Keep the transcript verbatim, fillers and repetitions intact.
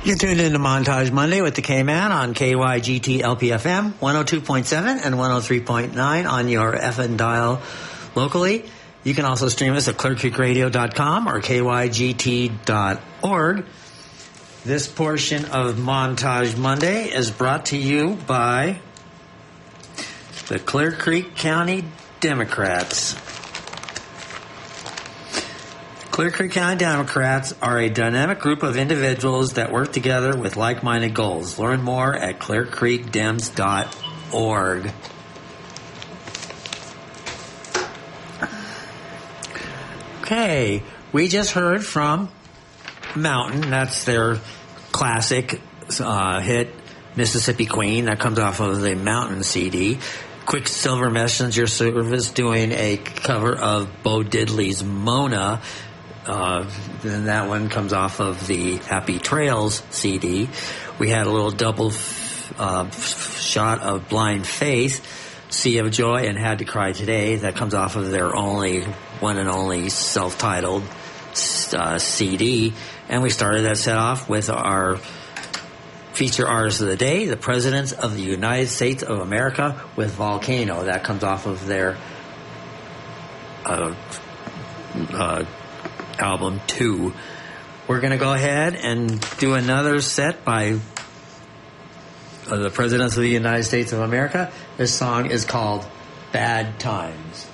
You're tuned into Montage Monday with the K-Man on K Y G T L P F M, one oh two point seven and one oh three point nine on your F M dial locally. You can also stream us at clear creek radio dot com or K Y G T dot org. This portion of Montage Monday is brought to you by the Clear Creek County Democrats. Clear Creek County Democrats are a dynamic group of individuals that work together with like-minded goals. Learn more at clear creek dems dot org. Okay, we just heard from Mountain. That's their classic uh, hit, Mississippi Queen. That comes off of the Mountain C D. Quicksilver Messenger Service doing a cover of Bo Diddley's Mona. Uh, then that one comes off of the Happy Trails C D. We had a little double uh, shot of Blind Faith, Sea of Joy, and Had to Cry Today. That comes off of their only, one and only self-titled uh, C D. And we started that set off with our feature artist of the day, the Presidents of the United States of America, with Volcano. That comes off of their uh, uh, album two. We're going to go ahead and do another set by uh, the Presidents of the United States of America. This song is called Bad Times.